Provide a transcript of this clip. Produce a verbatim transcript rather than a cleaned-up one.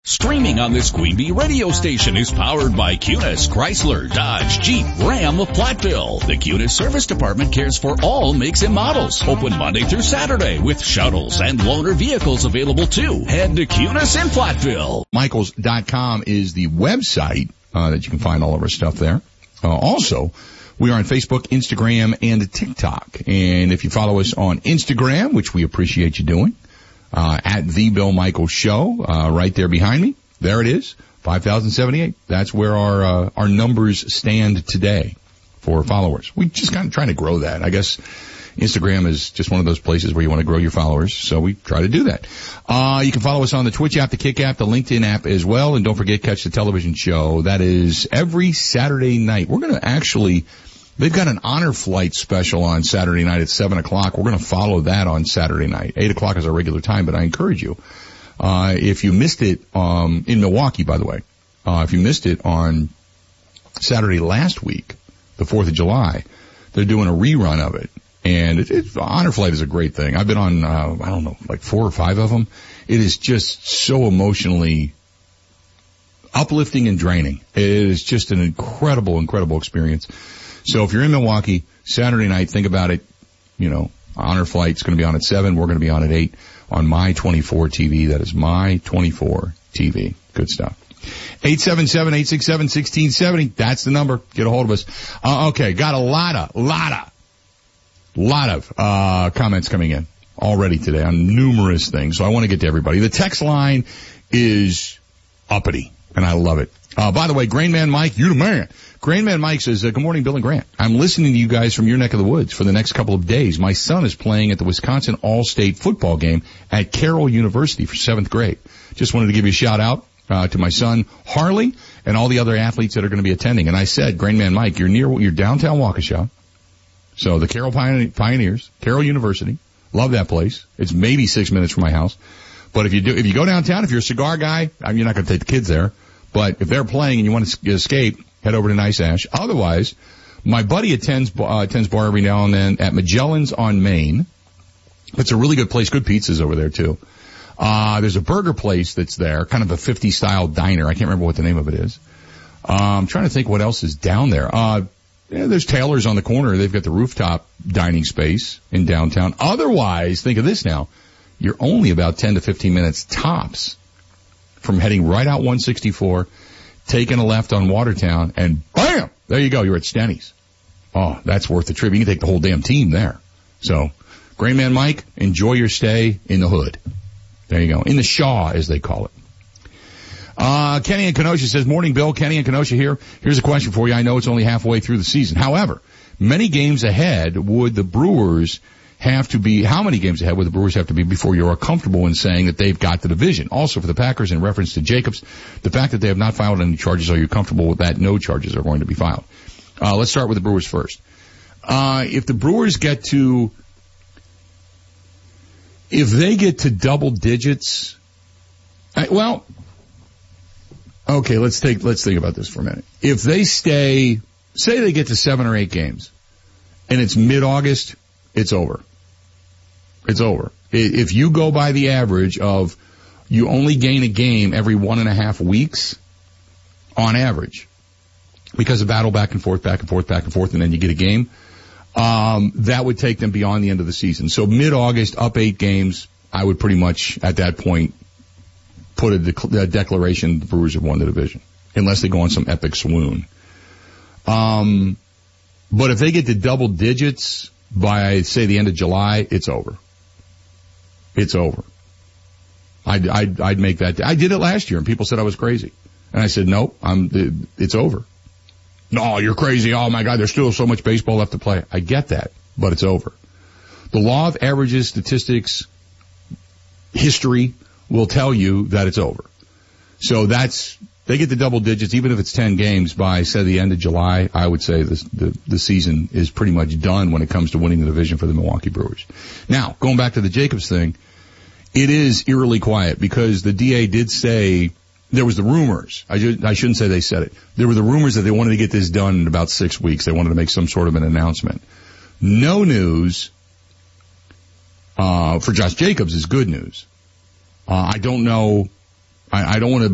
Streaming on this Queen Bee radio station is powered by Cunis, Chrysler, Dodge, Jeep, Ram of Platteville. The Cunis Service Department cares for all makes and models. Open Monday through Saturday with shuttles and loaner vehicles available too. Head to Cunis in Platteville. Michaels dot com is the website uh, that you can find all of our stuff there. Uh, also, we are on Facebook, Instagram, and TikTok. And if you follow us on Instagram, which we appreciate you doing, Uh, at The Bill Michaels Show, uh, right there behind me. There it is, five thousand seventy-eight. That's where our, uh, our numbers stand today for followers. We just kind of trying to grow that. I guess Instagram is just one of those places where you want to grow your followers, so we try to do that. Uh, you can follow us on the Twitch app, the Kick app, the LinkedIn app as well, and don't forget, catch the television show. That is every Saturday night. We're going to actually... They've got an honor flight special on Saturday night at seven o'clock. We're going to follow that on Saturday night. eight o'clock is our regular time, but I encourage you, uh, if you missed it, um, in Milwaukee, by the way, uh, if you missed it on Saturday last week, the fourth of July, they're doing a rerun of it. And it, it, honor flight is a great thing. I've been on, uh, I don't know, like four or five of them. It is just so emotionally uplifting and draining. It is just an incredible, incredible experience. So if you're in Milwaukee, Saturday night, think about it. You know, honor flight's going to be on at seven. We're going to be on at eight on My twenty-four T V. That is My twenty-four T V. Good stuff. eight seven seven, eight six seven, one six seven zero. That's the number. Get a hold of us. Uh, okay. Got a lot of, lot of, lot of, uh, comments coming in already today on numerous things. So I want to get to everybody. The text line is uppity, and I love it. Uh, by the way, Grainman Mike, you're the man. Grainman Mike says, uh, good morning, Bill and Grant. I'm listening to you guys from your neck of the woods for the next couple of days. My son is playing at the Wisconsin All-State football game at Carroll University for seventh grade. Just wanted to give you a shout out, uh, to my son, Harley, and all the other athletes that are going to be attending. And I said, Grainman Mike, you're near, you're downtown Waukesha. So the Carroll Pioneers, Carroll University. Love that place. It's maybe six minutes from my house. But if you do, if you go downtown, if you're a cigar guy, I mean, you're not going to take the kids there. But if they're playing and you want to escape, head over to Nice Ash. Otherwise, my buddy attends, uh, attends bar every now and then at Magellan's on Main. It's a really good place. Good pizzas over there, too. Uh, there's a burger place that's there, kind of a fifties style diner. I can't remember what the name of it is. Uh, I'm trying to think what else is down there. Uh, yeah, there's Taylor's on the corner. They've got the rooftop dining space in downtown. Otherwise, think of this now. You're only about ten to fifteen minutes tops from heading right out one sixty-four, taking a left on Watertown, and bam! There you go. You're at Stenny's. Oh, that's worth the trip. You can take the whole damn team there. So, Grainman Mike, enjoy your stay in the hood. There you go. In the Shaw, as they call it. Uh, Kenny in Kenosha says, morning, Bill. Kenny in Kenosha here. Here's a question for you. I know it's only halfway through the season. However, many games ahead would the Brewers have to be, how many games ahead would the Brewers have to be before you are comfortable in saying that they've got the division? Also, for the Packers, in reference to Jacobs, the fact that they have not filed any charges, are you comfortable with that? No charges are going to be filed. Uh, let's start with the Brewers first. Uh, if the Brewers get to, if they get to double digits, I, well, okay, let's take, let's think about this for a minute. If they stay, say they get to seven or eight games, and it's mid-August, it's over. It's over. If you go by the average of you only gain a game every one and a half weeks, on average, because of battle back and forth, back and forth, back and forth, and then you get a game, um, that would take them beyond the end of the season. So mid-August, up eight games, I would pretty much, at that point, put a, de- a declaration the Brewers have won the division, unless they go on some epic swoon. Um, but if they get to double digits by, say, the end of July, it's over. It's over. I'd, I'd, I'd make that. I did it last year, and people said I was crazy. And I said, nope, I'm, it's over. No, you're crazy. Oh, my God, there's still so much baseball left to play. I get that, but it's over. The law of averages, statistics, history will tell you that it's over. So that's, they get the double digits, even if it's ten games by, say, the end of July, I would say this, the, the season is pretty much done when it comes to winning the division for the Milwaukee Brewers. Now, going back to the Jacobs thing, it is eerily quiet because the D A did say, there was the rumors, I, just, I shouldn't say they said it, there were the rumors that they wanted to get this done in about six weeks. They wanted to make some sort of an announcement. No news, uh, for Josh Jacobs is good news. Uh, I don't know, I, I don't want to